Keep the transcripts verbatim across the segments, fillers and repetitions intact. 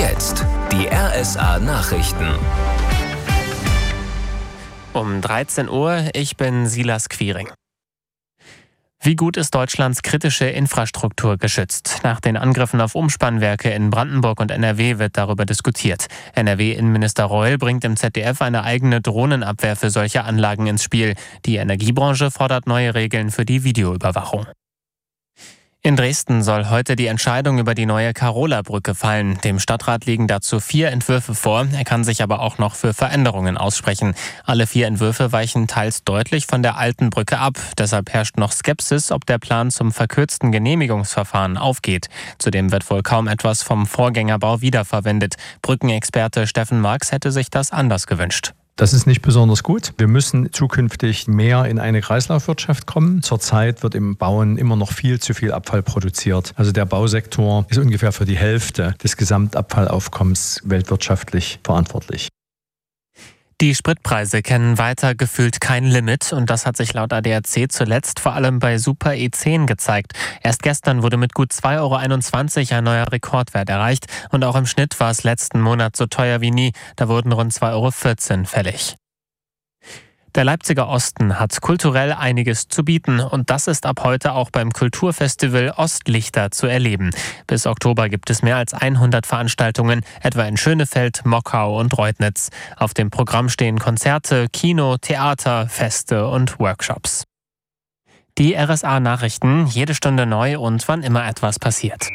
jetzt die R S A-Nachrichten. Um dreizehn Uhr, ich bin Silas Quiring. Wie gut ist Deutschlands kritische Infrastruktur geschützt? Nach den Angriffen auf Umspannwerke in Brandenburg und N R W wird darüber diskutiert. N R W-Innenminister Reul bringt im Z D F eine eigene Drohnenabwehr für solche Anlagen ins Spiel. Die Energiebranche fordert neue Regeln für die Videoüberwachung. In Dresden soll heute die Entscheidung über die neue Karola-Brücke fallen. Dem Stadtrat liegen dazu vier Entwürfe vor. Er kann sich aber auch noch für Veränderungen aussprechen. Alle vier Entwürfe weichen teils deutlich von der alten Brücke ab. Deshalb herrscht noch Skepsis, ob der Plan zum verkürzten Genehmigungsverfahren aufgeht. Zudem wird wohl kaum etwas vom Vorgängerbau wiederverwendet. Brückenexperte Steffen Marx hätte sich das anders gewünscht. Das ist nicht besonders gut. Wir müssen zukünftig mehr in eine Kreislaufwirtschaft kommen. Zurzeit wird im Bauen immer noch viel zu viel Abfall produziert. Also der Bausektor ist ungefähr für die Hälfte des Gesamtabfallaufkommens weltwirtschaftlich verantwortlich. Die Spritpreise kennen weiter gefühlt kein Limit und das hat sich laut A D A C zuletzt vor allem bei Super E zehn gezeigt. Erst gestern wurde mit gut zwei Euro einundzwanzig ein neuer Rekordwert erreicht und auch im Schnitt war es letzten Monat so teuer wie nie. Da wurden rund zwei Euro vierzehn fällig. Der Leipziger Osten hat kulturell einiges zu bieten und das ist ab heute auch beim Kulturfestival Ostlichter zu erleben. Bis Oktober gibt es mehr als hundert Veranstaltungen, etwa in Schönefeld, Mockau und Reutnitz. Auf dem Programm stehen Konzerte, Kino, Theater, Feste und Workshops. Die R S A-Nachrichten, jede Stunde neu und wann immer etwas passiert.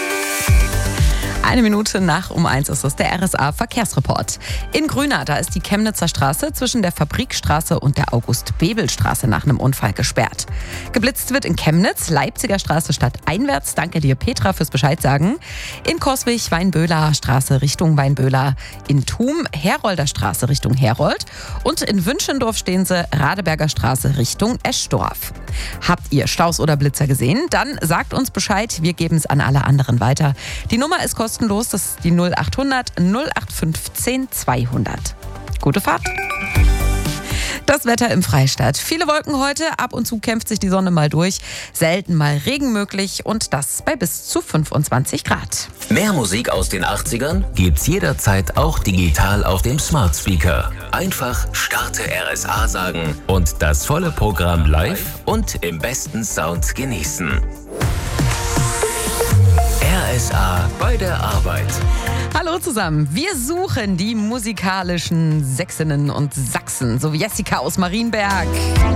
Eine Minute nach um eins ist es der R S A-Verkehrsreport. In Grüna, da ist die Chemnitzer Straße zwischen der Fabrikstraße und der August-Bebel-Straße nach einem Unfall gesperrt. Geblitzt wird in Chemnitz, Leipziger Straße stadteinwärts. Danke dir, Petra, fürs Bescheid sagen. In Coswig, Weinböhler Straße Richtung Weinböhler. In Thum, Herolder Straße Richtung Herold. Und in Wünschendorf stehen sie, Radeberger Straße Richtung Eschdorf. Habt ihr Staus oder Blitzer gesehen? Dann sagt uns Bescheid, wir geben es an alle anderen weiter. Die Nummer ist kostenlos. Kostenlos, das ist die null achthundert null acht fünfzehn zweihundert. Gute Fahrt. Das Wetter im Freistaat. Viele Wolken heute, ab und zu kämpft sich die Sonne mal durch. Selten mal Regen möglich und das bei bis zu fünfundzwanzig Grad. Mehr Musik aus den achtzigern gibt's jederzeit auch digital auf dem Smart Speaker. Einfach Starte R S A sagen und das volle Programm live und im besten Sound genießen. R S A bei der Arbeit. Hallo zusammen, wir suchen die musikalischen Sächsinnen und Sachsen, so wie Jessica aus Marienberg.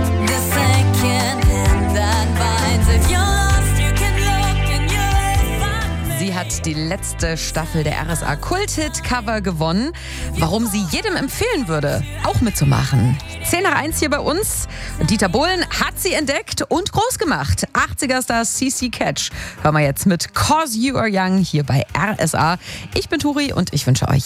Sie hat die letzte Staffel der R S A Kult-Hit-Cover gewonnen. Warum sie jedem empfehlen würde, auch mitzumachen. zehn nach eins hier bei uns. Dieter Bohlen hat sie entdeckt und groß gemacht. achtziger-Star C C Catch. Hören wir jetzt mit Cause You Are Young hier bei R S A. Ich bin Turi und ich wünsche euch